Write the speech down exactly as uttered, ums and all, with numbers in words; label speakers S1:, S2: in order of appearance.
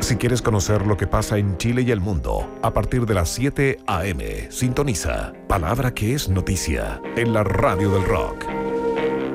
S1: Si quieres conocer lo que pasa en Chile y el mundo, a partir de las siete a eme, sintoniza Palabra que es noticia en la Radio del Rock.